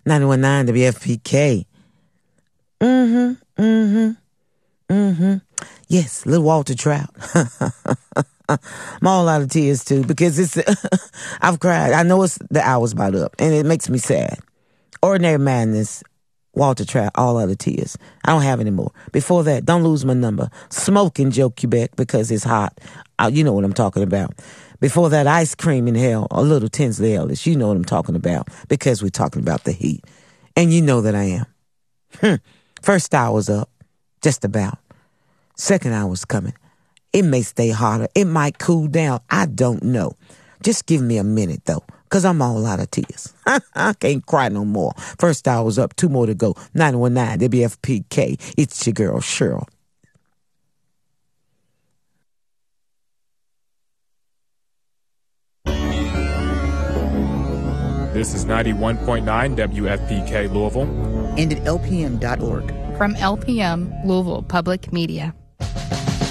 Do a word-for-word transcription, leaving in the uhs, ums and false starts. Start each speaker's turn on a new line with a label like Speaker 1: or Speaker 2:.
Speaker 1: ninety-one point nine W F P K. Mm-hmm, mm-hmm, mm-hmm. Yes, little Walter Trout. I'm all out of tears, too, because it's, I've cried. I know it's the hour's about up, and it makes me sad. Ordinary Madness, Walter Trout, all out of tears. I don't have any more. Before that, Don't Lose My Number. Smoking Joe Quebec because it's hot. Uh, you know what I'm talking about. Before that, Ice Cream in Hell, a little Tinsley Ellis. You know what I'm talking about because we're talking about the heat. And you know that I am. Hmm. First hour's up, just about. Second hour's coming. It may stay hotter. It might cool down. I don't know. Just give me a minute, though, because I'm all out of tears. I can't cry no more. First hour's up, two more to go. ninety-one point nine W F P K. It's your girl, Cheryl.
Speaker 2: This is ninety-one point nine W F P K Louisville.
Speaker 3: And at L P M dot org.
Speaker 4: From L P M, Louisville Public Media.